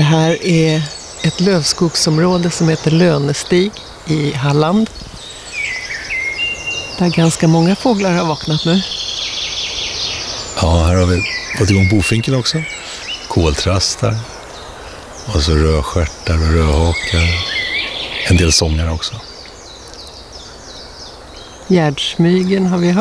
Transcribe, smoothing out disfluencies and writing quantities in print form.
Det här är ett lövskogsområde som heter Lönestig i Halland. Där ganska många fåglar har vaknat nu. Ja, här har vi fått igång bofinken också. Koltrastar. Och så rödstjärtar och rödhakar. En del sångare också. Gärdsmygen har vi hört.